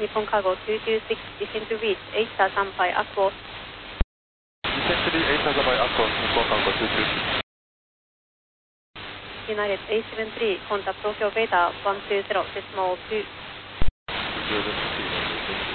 Nippon Cargo 226, descend to reach 8000 by Aquos. Descend to 8000 by Aquos, Nippon Cargo 226. United 873, contact Tokyo Beta 120, decimal 2. 2.